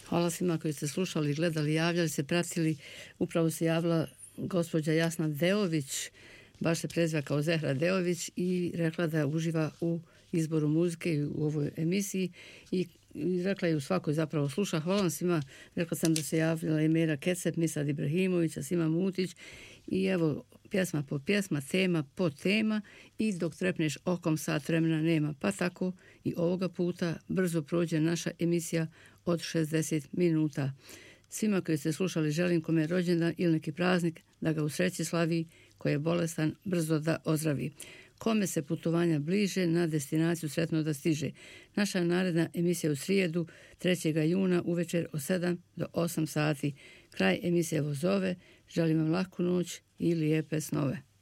Hvala svima koji ste slušali, gledali, javljali se, pratili. Upravo se javila gospođa Jasna Deović, baš se preziva kao Zehra Deović, i rekla da uživa u izboru muzike u ovoj emisiji i rekla je u svakoj zapravo sluša. Hvala vam svima. Rekla sam da se javila i Mera Kecep, Misad Ibrahimović, Sima Mutić i evo pjesma po pjesma, tema po tema i dok trepneš okom sat vremena nema. Pa tako i ovoga puta brzo prođe naša emisija od 60 minuta. Svima koji ste slušali želim kome je rođendan ili neki praznik da ga u sreći slavi, ko je bolestan brzo da ozdravi. Kome se putovanja bliže na destinaciju sretno da stiže. Naša naredna emisija u srijedu 3. juna uvečer od 7 do 8 sati. Kraj emisije Vozove. Želim vam lahku noć i lijepe snove.